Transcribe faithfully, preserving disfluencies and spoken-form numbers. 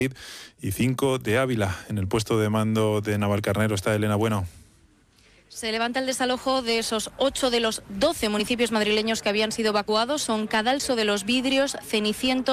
y cinco de Ávila. En el puesto de mando de Navalcarnero está Elena Bueno. Se levanta el desalojo de esos ocho de los doce municipios madrileños que habían sido evacuados. Son Cadalso de los Vidrios, Cenicientos,